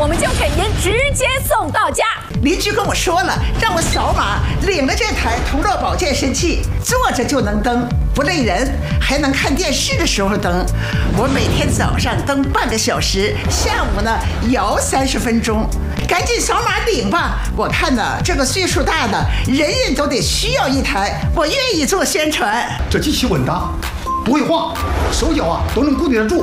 我们就给您直接送到家。 邻居跟我说了，让我扫码领了这台同乐保健身器，坐着就能蹬，不累人，还能看电视的时候蹬。我每天早上蹬半个小时，下午呢摇30分钟。赶紧扫码领吧！我看呢，这个岁数大的人人都得需要一台，我愿意做宣传。 这机器稳当，不会晃，手脚都能固定得住。